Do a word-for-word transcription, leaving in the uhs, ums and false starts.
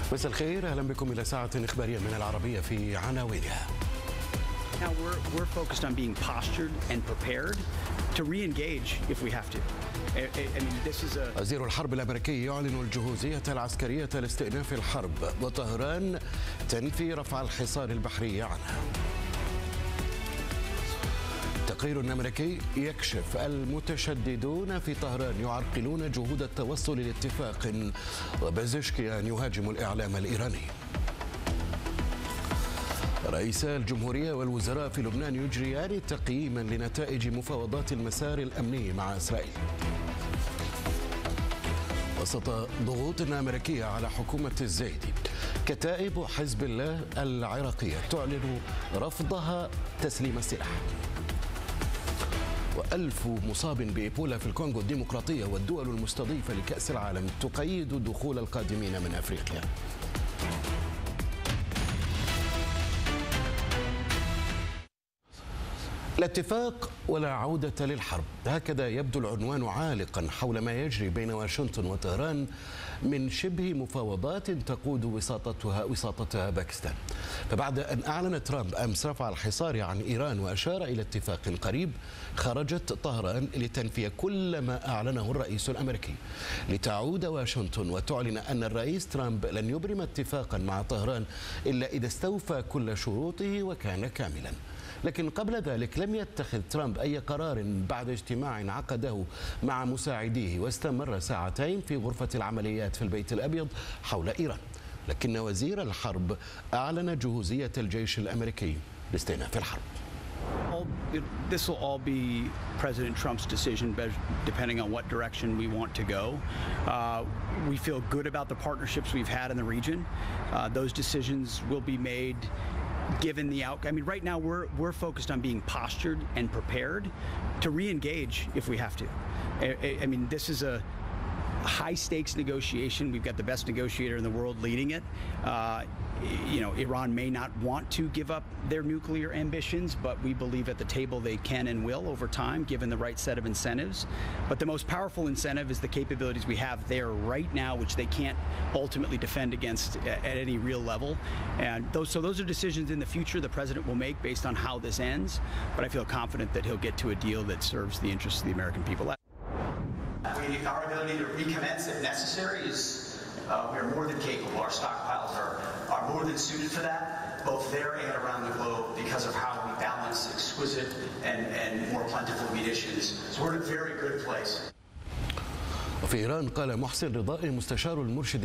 مساء الخير، اهلا بكم الى ساعة اخبارية من العربية في عناوينها. Now we're we're focused on being postured and prepared to re-engage if we have to. I, I mean this is a وزير الحرب الامريكي يعلن الجهوزية العسكرية لاستئناف الحرب، وطهران تنفي رفع الحصار البحري عنها. تقرير أمريكي يكشف المتشددون في طهران يعرقلون جهود التوصل لاتفاق، وبازشكيان يهاجم الإعلام الإيراني. رئيسا الجمهورية والوزراء في لبنان يجريان تقييما لنتائج مفاوضات المسار الأمني مع إسرائيل. وسط ضغوط أمريكية على حكومة الزايدي، كتائب حزب الله العراقية تعلن رفضها تسليم السلاح. وألف مصاب بإيبولا في الكونغو الديمقراطية، والدول المستضيفة لكأس العالم تقيد دخول القادمين من أفريقيا. الاتفاق ولا عودة للحرب، هكذا يبدو العنوان عالقا حول ما يجري بين واشنطن وطهران من شبه مفاوضات تقود وساطتها وساطتها باكستان. فبعد أن أعلن ترامب أمس رفع الحصار عن إيران وأشار إلى اتفاق قريب، خرجت طهران لتنفي كل ما أعلنه الرئيس الأمريكي، لتعود واشنطن وتعلن أن الرئيس ترامب لن يبرم اتفاقا مع طهران إلا إذا استوفى كل شروطه وكان كاملا. لكن قبل ذلك لم يتخذ ترامب أي قرار بعد اجتماع عقده مع مساعديه واستمر ساعتين في غرفة العمليات في البيت الأبيض حول إيران. لكن وزير الحرب أعلن جهوزية الجيش الأمريكي لاستئناف الحرب. This will all be President Trump's decision, depending on what direction we want to go. Uh, we feel good about the partnerships we've had in the region. Uh, those decisions will be made given the outcome. I mean, right now we're we're focused on being postured and prepared to re-engage if we have to. I, I mean, this is a high-stakes negotiation. We've got the best negotiator in the world leading it. Uh, you know, Iran may not want to give up their nuclear ambitions, but we believe at the table they can and will over time, given the right set of incentives. But the most powerful incentive is the capabilities we have there right now, which they can't ultimately defend against at any real level. And those, so those are decisions in the future the president will make based on how this ends. But I feel confident that he'll get to a deal that serves the interests of the American people. We, our ability to recommence if necessary is uh, we are more than capable. Our stockpiles are, are more than suited for that, both there and around the globe, because of how we balance exquisite and, and more plentiful munitions. So we're in a very good place. وفي إيران قال محسن رضائي مستشار المرشد